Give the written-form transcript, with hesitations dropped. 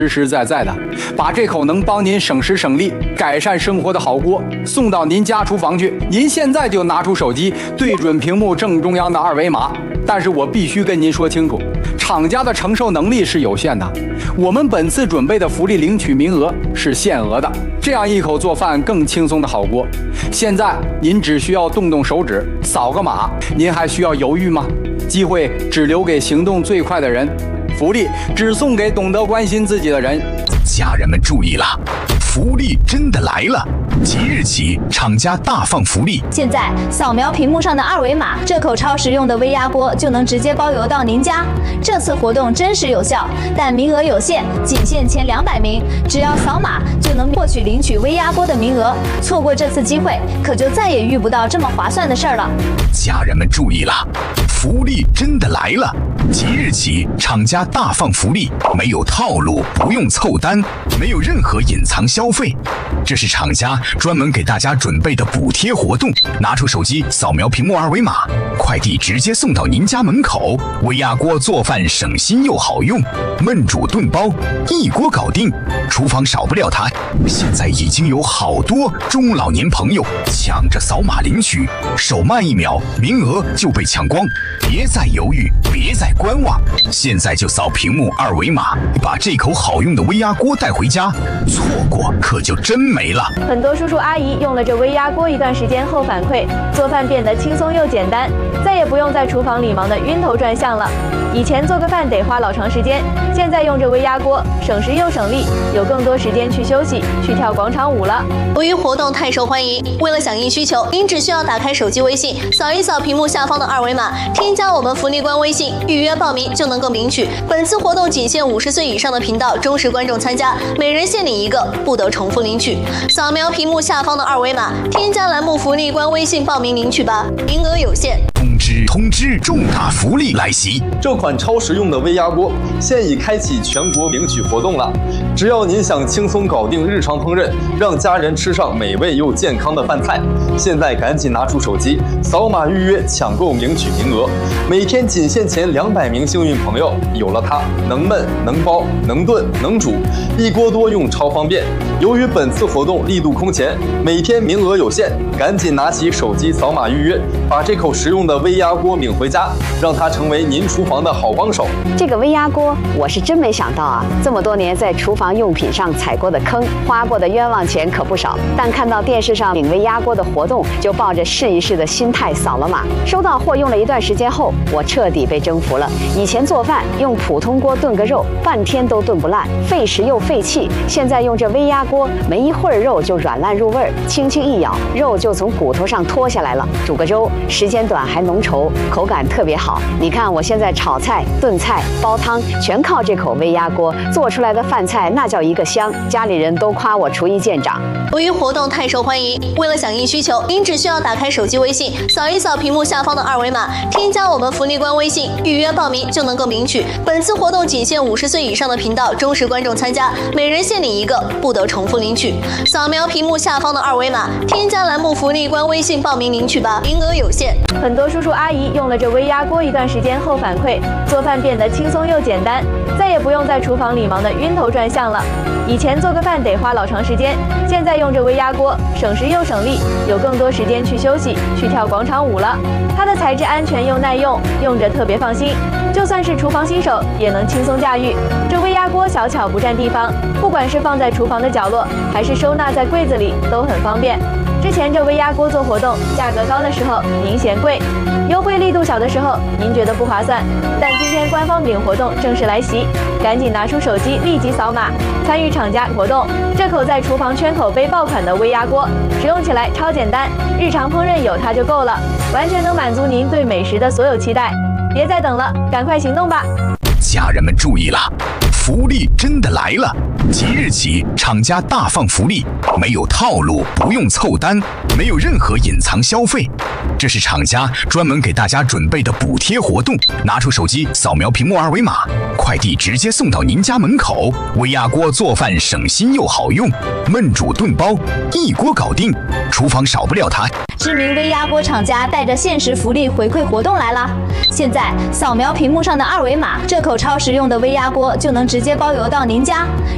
实实在在的把这口能帮您省时省力、改善生活的好锅送到您家厨房去。您现在就拿出手机，对准屏幕正中央的二维码。但是我必须跟您说清楚，厂家的承受能力是有限的。我们本次准备的福利领取名额是限额的，这样一口做饭更轻松的好锅，现在您只需要动动手指，扫个码，您还需要犹豫吗？机会只留给行动最快的人，福利只送给懂得关心自己的人。 家人们注意了，福利真的来了！即日起，厂家大放福利。 现在扫描屏幕上的二维码，这口超实用的微压锅就能直接包邮到您家。这次活动真实有效，但名额有限，仅限前200名。只要扫码就能获取领取微压锅的名额。错过这次机会，可就再也遇不到这么划算的事儿了。 家人们注意了，福利真的来了！即日起，厂家大放福利，没有套路，不用凑单，没有任何隐藏消费。这是厂家专门给大家准备的补贴活动，拿出手机扫描屏幕二维码，快递直接送到您家门口。微压锅做饭省心又好用，焖煮炖煲一锅搞定，厨房少不了它。现在已经有好多中老年朋友抢着扫码领取，手慢1秒，名额就被抢光。别再犹豫，别再观望，现在就扫屏幕二维码，把这口好用的微压锅带回家，错过可就真没了。 很多叔叔阿姨用了这微压锅一段时间后反馈，做饭变得轻松又简单，再也不用在厨房里忙得晕头转向了。以前做个饭得花老长时间，现在用这微压锅，省时又省力，有更多时间去休息、去跳广场舞了。 由于活动太受欢迎，为了响应需求，您只需要打开手机微信，扫一扫屏幕下方的二维码，添加我们福利官微信，预约报名就能够领取。本次活动仅限50岁以上的频道忠实观众参加，每人限领1个，不得重复领取。扫描屏幕下方的二维码，添加栏目福利官微信报名领取吧，名额有限。 通知，重大福利来袭！ 这款超实用的微压锅现已开启全国领取活动了。只要您想轻松搞定日常烹饪，让家人吃上美味又健康的饭菜，现在赶紧拿出手机，扫码预约抢购领取名额。每天仅限前200名幸运朋友，有了它，能焖能煲能炖能煮，一锅多用超方便。由于本次活动力度空前，每天名额有限，赶紧拿起手机扫码预约，把这口实用的微压锅领回家，让它成为您厨房的好帮手。 这个微压锅，我是真没想到啊！这么多年在厨房用品上踩过的坑，花过的冤枉钱可不少。但看到电视上领微压锅的活动，就抱着试一试的心态扫了码。收到货用了一段时间后，我彻底被征服了。以前做饭用普通锅炖个肉，半天都炖不烂，费时又费气。现在用这微压锅，没一会儿肉就软烂入味儿，轻轻一咬，肉就从骨头上脱下来了。煮个粥，时间短还浓稠，口感特别好。你看我现在炒菜、炖菜、煲汤，全靠这口微压锅做出来的饭菜，那叫一个香。家里人都夸我厨艺见长。 由于活动太受欢迎，为了响应需求，您只需要打开手机微信，扫一扫屏幕下方的二维码，添加我们福利官微信，预约报名就能够领取。本次活动仅限50岁以上的频道忠实观众参加，每人限领1个，不得重复领取。扫描屏幕下方的二维码，添加栏目福利官微信报名领取吧，名额有限。 很多叔叔阿姨用了这微压锅一段时间后反馈，做饭变得轻松又简单，再也不用在厨房里忙得晕头转向了。以前做个饭得花老长时间，现在用这微压锅，省时又省力，有更多时间去休息、去跳广场舞了。它的材质安全又耐用，用着特别放心，就算是厨房新手也能轻松驾驭。这微压锅小巧不占地方，不管是放在厨房的角落，还是收纳在柜子里，都很方便。之前这微压锅做活动，价格高的时候您嫌贵，优惠力度小的时候您觉得不划算，但今天官方领活动正式来袭，赶紧拿出手机立即扫码参与厂家活动。这口在厨房圈口碑爆款的微压锅，使用起来超简单，日常烹饪有它就够了，完全能满足您对美食的所有期待。别再等了，赶快行动吧！ 家人们注意了，福利真的来了！即日起，厂家大放福利，没有套路，不用凑单，没有任何隐藏消费。这是厂家专门给大家准备的补贴活动，拿出手机扫描屏幕二维码，快递直接送到您家门口。微压锅做饭省心又好用，焖煮炖煲一锅搞定，厨房少不了它。 知名微压锅厂家带着限时福利回馈活动来了！现在扫描屏幕上的二维码，这口超实用的微压锅就能直接包邮到您家。